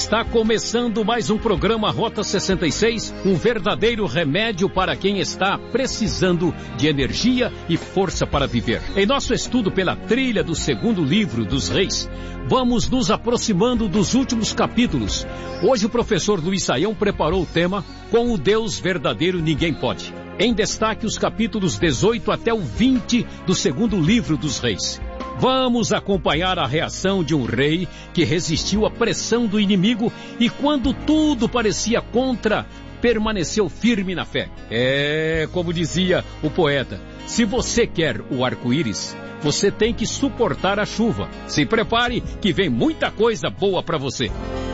Está começando mais um programa Rota 66, um verdadeiro remédio para quem está precisando de energia e força para viver. Em nosso estudo pela trilha do segundo livro dos Reis, vamos nos aproximando dos últimos capítulos. Hoje o professor Luiz Saião preparou o tema Com o Deus Verdadeiro Ninguém Pode. Em destaque os capítulos 18 até o 20 do segundo livro dos Reis. Vamos acompanhar a reação de um rei que resistiu à pressão do inimigo e quando tudo parecia contra, permaneceu firme na fé. Como dizia o poeta, se você quer o arco-íris, você tem que suportar a chuva. Se prepare que vem muita coisa boa para você.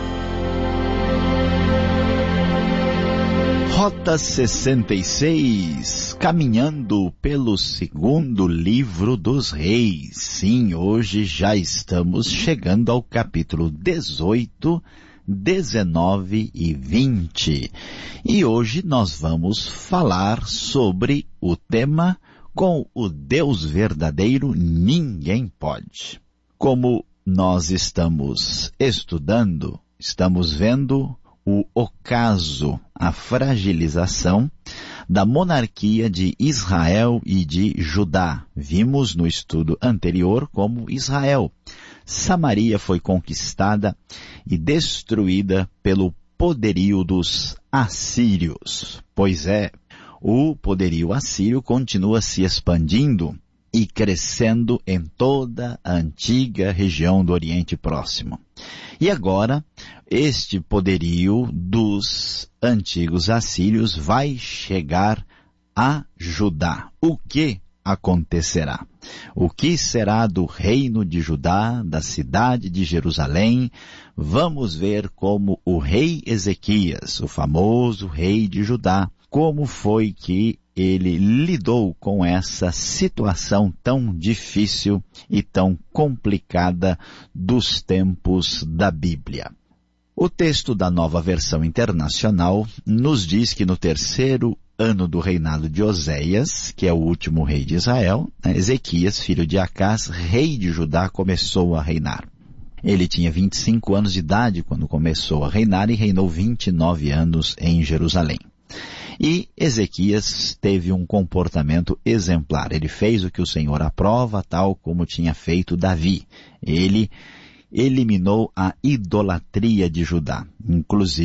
Rota 66, caminhando pelo segundo livro dos Reis. Sim, hoje já estamos chegando ao capítulo 18, 19 e 20. E hoje nós vamos falar sobre o tema Com o Deus Verdadeiro Ninguém Pode. Como nós estamos estudando, estamos vendo o ocaso, a fragilização da monarquia de Israel e de Judá. Vimos no estudo anterior como Israel. Samaria foi conquistada e destruída pelo poderio dos assírios. Pois é, o poderio assírio continua se expandindo e crescendo em toda a antiga região do Oriente Próximo. E agora, este poderio dos antigos assírios vai chegar a Judá. O que acontecerá? O que será do reino de Judá, da cidade de Jerusalém? Vamos ver como o rei Ezequias, o famoso rei de Judá, como foi que ele lidou com essa situação tão difícil e tão complicada dos tempos da Bíblia. O texto da Nova Versão Internacional nos diz que no terceiro ano do reinado de Oséias, que é o último rei de Israel, Ezequias, filho de Acás, rei de Judá, começou a reinar. Ele tinha 25 anos de idade quando começou a reinar e reinou 29 anos em Jerusalém. E Ezequias teve um comportamento exemplar. Ele fez o que o Senhor aprova, tal como tinha feito Davi. Ele eliminou a idolatria de Judá. Inclusive,